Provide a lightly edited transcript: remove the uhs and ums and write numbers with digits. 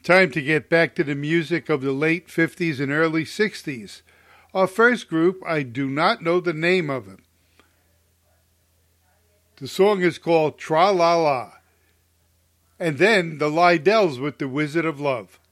Time to get back to the music of the late 50s and early 60s. Our first group, I do not know the name of it. The song is called Tra La La. And then the Lydells with The Wizard of Love.